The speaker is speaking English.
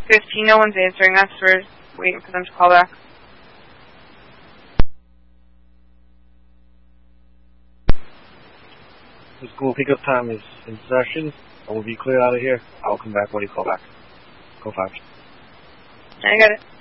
6:15. No one's answering us. We're waiting for them to call back. The school pickup time is in session. I will be clear out of here. I'll come back when you call back. Go 5. I got it.